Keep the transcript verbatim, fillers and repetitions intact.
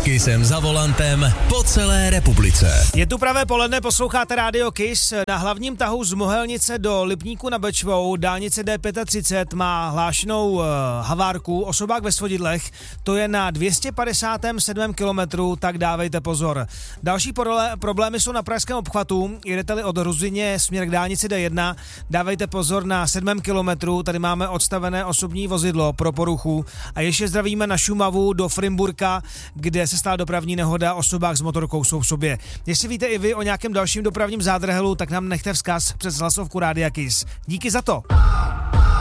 Kissem za volantem po celé republice. Je tu pravé poledne, posloucháte Rádio Kiss. Na hlavním tahu z Mohelnice do Lipníku nad Bečvou dálnice D třicet pět má hlášenou uh, havárku, osobák ve svodidlech, to je na dvě stě padesát sedm kilometrů, tak dávejte pozor. Další porole, problémy jsou na pražském obchvatu, jedete-li od Ruzyně směr k dálnici D jedna, dávejte pozor na sedmém kilometru, tady máme odstavené osobní vozidlo pro poruchu a ještě zdravíme na Šumavu do Frimburka, kde se stala dopravní nehoda, osobák s motorkou jsou v sobě. Jestli víte i vy o nějakém dalším dopravním zádrhelu, tak nám nechte vzkaz přes hlasovku Rádia Kiss. Díky za to.